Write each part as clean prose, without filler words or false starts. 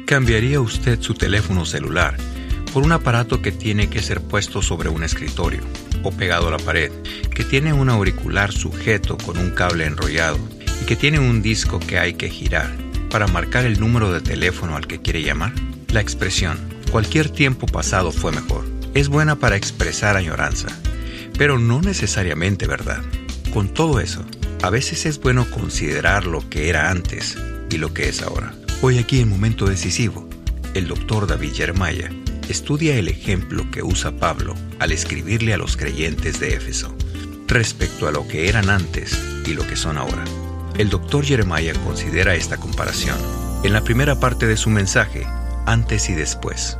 ¿Cambiaría usted su teléfono celular por un aparato que tiene que ser puesto sobre un escritorio o pegado a la pared, que tiene un auricular sujeto con un cable enrollado y que tiene un disco que hay que girar para marcar el número de teléfono al que quiere llamar? La expresión "cualquier tiempo pasado fue mejor" es buena para expresar añoranza, pero no necesariamente verdad. Con todo eso, a veces es bueno considerar lo que era antes y lo que es ahora. Hoy aquí en Momento Decisivo, el Dr. David Jeremiah estudia el ejemplo que usa Pablo al escribirle a los creyentes de Éfeso respecto a lo que eran antes y lo que son ahora. El Dr. Jeremiah considera esta comparación en la primera parte de su mensaje, Antes y Después.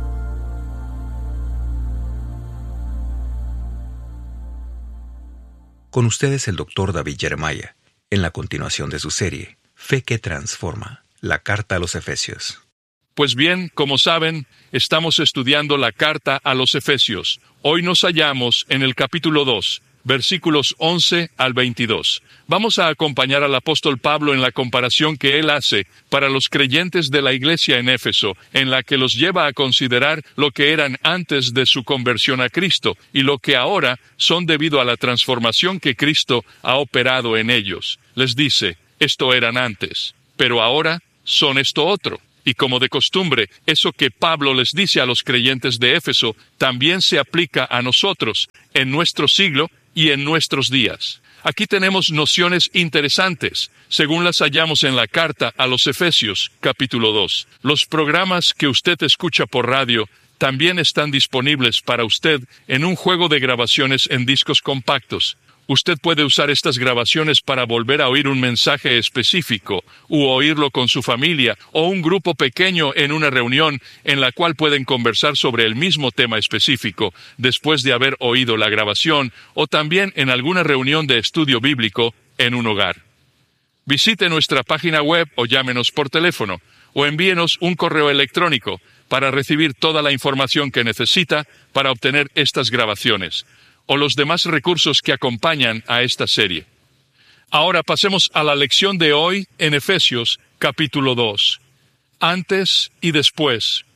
Con ustedes el Dr. David Jeremiah, en la continuación de su serie, Fe que Transforma, la Carta a los Efesios. Pues bien, como saben, estamos estudiando la Carta a los Efesios. Hoy nos hallamos en el capítulo 2, versículos 11 al 22. Vamos a acompañar al apóstol Pablo en la comparación que él hace para los creyentes de la iglesia en Éfeso, en la que los lleva a considerar lo que eran antes de su conversión a Cristo y lo que ahora son debido a la transformación que Cristo ha operado en ellos. Les dice, esto eran antes, pero ahora son esto otro. Y como de costumbre, eso que Pablo les dice a los creyentes de Éfeso también se aplica a nosotros, en nuestro siglo y en nuestros días. Aquí tenemos nociones interesantes, según las hallamos en la carta a los Efesios, capítulo 2. Los programas que usted escucha por radio también están disponibles para usted en un juego de grabaciones en discos compactos. Usted puede usar estas grabaciones para volver a oír un mensaje específico, u oírlo con su familia, o un grupo pequeño en una reunión en la cual pueden conversar sobre el mismo tema específico, después de haber oído la grabación, o también en alguna reunión de estudio bíblico en un hogar. Visite nuestra página web o llámenos por teléfono, o envíenos un correo electrónico para recibir toda la información que necesita para obtener estas grabaciones, o los demás recursos que acompañan a esta serie. Ahora pasemos a la lección de hoy en Efesios capítulo 2. Antes y después.